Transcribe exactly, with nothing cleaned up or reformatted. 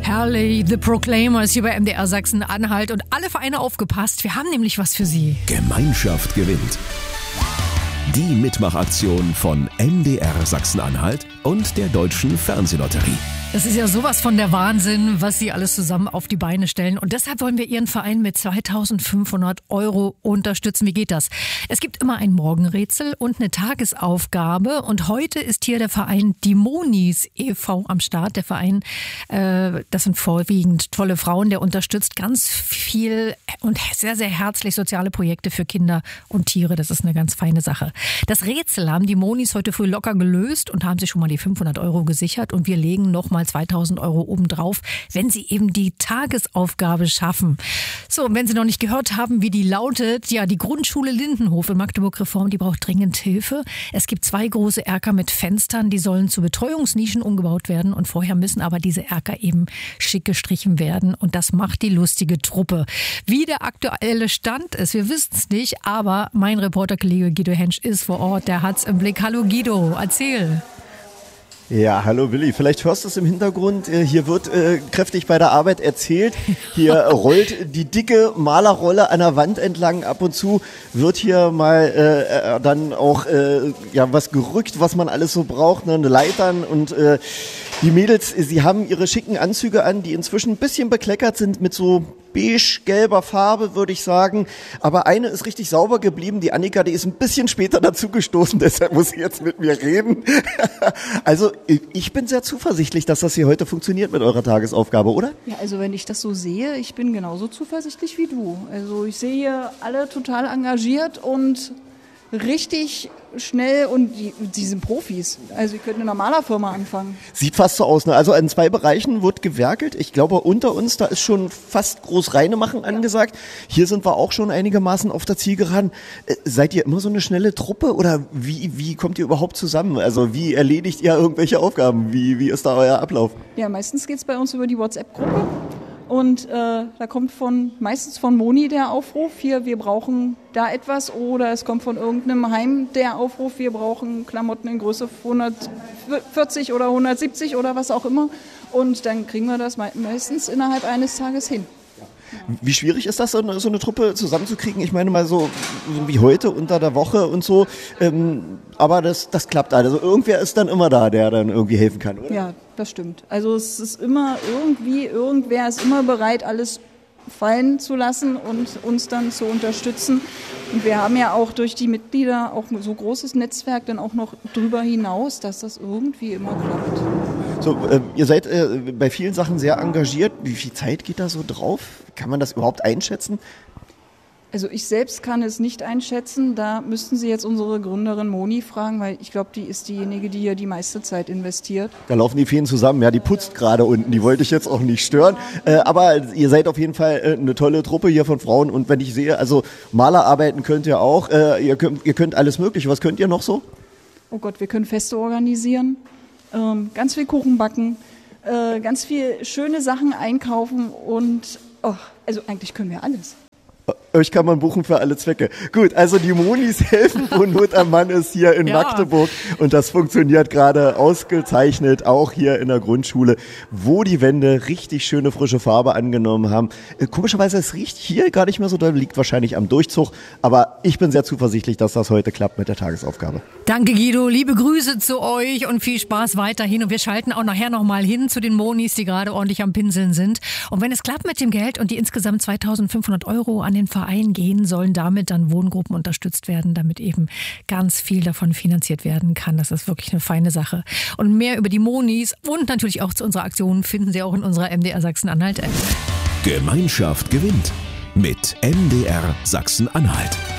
Herrlich, The Proclaimers hier bei M D R Sachsen-Anhalt und alle Vereine aufgepasst. Wir haben nämlich was für Sie. Gemeinschaft gewinnt. Die Mitmachaktion von M D R Sachsen-Anhalt und der Deutschen Fernsehlotterie. Das ist ja sowas von der Wahnsinn, was Sie alles zusammen auf die Beine stellen. Und deshalb wollen wir Ihren Verein mit zweitausendfünfhundert Euro unterstützen. Wie geht das? Es gibt immer ein Morgenrätsel und eine Tagesaufgabe. Und heute ist hier der Verein Die Monis e V am Start. Der Verein, äh, das sind vorwiegend tolle Frauen, der unterstützt ganz viel und sehr, sehr herzlich soziale Projekte für Kinder und Tiere. Das ist eine ganz feine Sache. Das Rätsel haben die Monis heute früh locker gelöst und haben sich schon mal die fünfhundert Euro gesichert. Und wir legen noch mal zweitausend Euro obendrauf, wenn Sie eben die Tagesaufgabe schaffen. So, und wenn Sie noch nicht gehört haben, wie die lautet, ja, die Grundschule Lindenhof in Magdeburg-Reform, die braucht dringend Hilfe. Es gibt zwei große Erker mit Fenstern, die sollen zu Betreuungsnischen umgebaut werden und vorher müssen aber diese Erker eben schick gestrichen werden und das macht die lustige Truppe. Wie der aktuelle Stand ist, wir wissen es nicht, aber mein Reporterkollege Guido Hensch ist vor Ort, der hat's im Blick. Hallo Guido, erzähl. Ja, hallo Willi. Vielleicht hörst du es im Hintergrund. Hier wird äh, kräftig bei der Arbeit erzählt. Hier rollt die dicke Malerrolle an der Wand entlang. Ab und zu wird hier mal äh, dann auch äh, ja was gerückt, was man alles so braucht, ne? Leitern und äh, die Mädels, sie haben ihre schicken Anzüge an, die inzwischen ein bisschen bekleckert sind mit so beige-gelber Farbe, würde ich sagen. Aber eine ist richtig sauber geblieben. Die Annika, die ist ein bisschen später dazugestoßen, deshalb muss sie jetzt mit mir reden. Also ich bin sehr zuversichtlich, dass das hier heute funktioniert mit eurer Tagesaufgabe, oder? Ja, also wenn ich das so sehe, ich bin genauso zuversichtlich wie du. Also ich sehe hier alle total engagiert und richtig schnell und die, die sind Profis. Also ihr könnt in einer Malerfirma anfangen. Sieht fast so aus, ne? Also in zwei Bereichen wird gewerkelt. Ich glaube, unter uns, da ist schon fast groß Reinemachen angesagt. Hier sind wir auch schon einigermaßen auf der Zielgeraden. Äh, seid ihr immer so eine schnelle Truppe oder wie, wie kommt ihr überhaupt zusammen? Also wie erledigt ihr irgendwelche Aufgaben? Wie, wie ist da euer Ablauf? Ja, meistens geht es bei uns über die WhatsApp-Gruppe. Und äh, da kommt von meistens von Moni der Aufruf, hier, wir brauchen da etwas. Oder es kommt von irgendeinem Heim der Aufruf, wir brauchen Klamotten in Größe hundertvierzig oder hundertsiebzig oder was auch immer. Und dann kriegen wir das meistens innerhalb eines Tages hin. Wie schwierig ist das, so eine, so eine Truppe zusammenzukriegen? Ich meine mal so wie heute unter der Woche und so. Ähm, aber das, das klappt halt. Also irgendwer ist dann immer da, der dann irgendwie helfen kann, oder? Ja, das stimmt. Also es ist immer irgendwie, irgendwer ist immer bereit, alles fallen zu lassen und uns dann zu unterstützen. Und wir haben ja auch durch die Mitglieder auch so ein großes Netzwerk dann auch noch drüber hinaus, dass das irgendwie immer klappt. So, äh, ihr seid äh, bei vielen Sachen sehr engagiert. Wie viel Zeit geht da so drauf? Kann man das überhaupt einschätzen? Also ich selbst kann es nicht einschätzen. Da müssten Sie jetzt unsere Gründerin Moni fragen, weil ich glaube, die ist diejenige, die hier die meiste Zeit investiert. Da laufen die Fäden zusammen. Ja, die putzt gerade unten. Die wollte ich jetzt auch nicht stören. Äh, aber ihr seid auf jeden Fall äh, eine tolle Truppe hier von Frauen. Und wenn ich sehe, also Malerarbeiten könnt ihr auch. Äh, ihr, könnt, ihr könnt alles Mögliche. Was könnt ihr noch so? Oh Gott, wir können Feste organisieren. Ähm, ganz viel Kuchen backen, äh, ganz viel schöne Sachen einkaufen und oh, also eigentlich können wir alles. Euch kann man buchen für alle Zwecke. Gut, also die Monis helfen, wo Not am Mann ist hier in ja. Magdeburg. Und das funktioniert gerade ausgezeichnet, auch hier in der Grundschule, wo die Wände richtig schöne frische Farbe angenommen haben. Komischerweise, es riecht hier gar nicht mehr so doll, liegt wahrscheinlich am Durchzug. Aber ich bin sehr zuversichtlich, dass das heute klappt mit der Tagesaufgabe. Danke Guido, liebe Grüße zu euch und viel Spaß weiterhin. Und wir schalten auch nachher nochmal hin zu den Monis, die gerade ordentlich am Pinseln sind. Und wenn es klappt mit dem Geld und die insgesamt zweitausendfünfhundert Euro an den Verein gehen, sollen damit dann Wohngruppen unterstützt werden, damit eben ganz viel davon finanziert werden kann. Das ist wirklich eine feine Sache. Und mehr über die Monis und natürlich auch zu unserer Aktion finden Sie auch in unserer M D R Sachsen-Anhalt-App. Gemeinschaft gewinnt mit M D R Sachsen-Anhalt.